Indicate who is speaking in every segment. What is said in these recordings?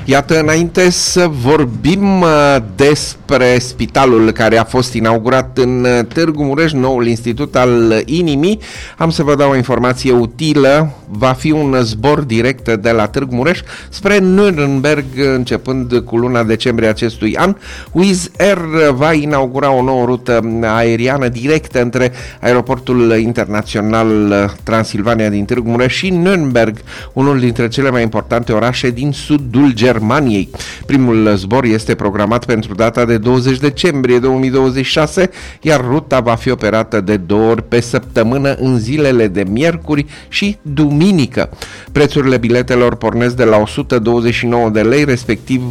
Speaker 1: Iată, înainte să vorbim despre spitalul care a fost inaugurat în Târgu Mureș, noul institut al inimii, am să vă dau o informație utilă. Va fi un zbor direct de la Târgu Mureș spre Nürnberg începând cu luna decembrie acestui an. Wizz Air va inaugura o nouă rută aeriană directă între aeroportul internațional Transilvania din Târgu Mureș și Nürnberg, unul dintre cele mai importante orașe din sudul Germaniei. Primul zbor este programat pentru data de 20 decembrie 2026, iar ruta va fi operată de 2 ori pe săptămână în zilele de miercuri și duminică. Prețurile biletelor pornesc de la 129 de lei, respectiv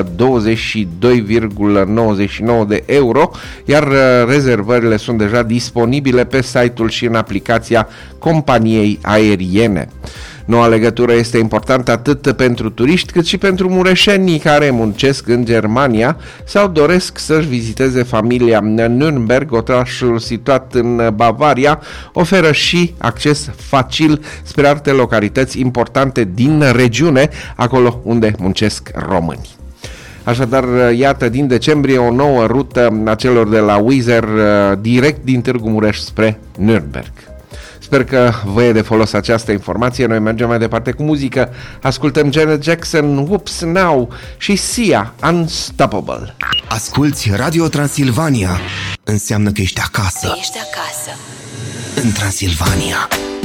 Speaker 1: 22,99 de euro, iar rezervările sunt deja disponibile pe site-ul și în aplicația companiei aeriene. Noua legătură este importantă atât pentru turiști cât și pentru mureșenii care muncesc în Germania sau doresc să-și viziteze familia. Nürnberg, orașul situat în Bavaria, oferă și acces facil spre alte localități importante din regiune, acolo unde muncesc români. Așadar, iată, din decembrie o nouă rută a celor de la Wizz Air direct din Târgu Mureș spre Nürnberg. Sper că vă e de folos această informație. Noi mergem mai departe cu muzică. Ascultăm Janet Jackson, Whoops Now și Sia, Unstoppable.
Speaker 2: Asculți Radio Transilvania. Înseamnă că ești acasă.
Speaker 3: Ești acasă.
Speaker 2: În Transilvania.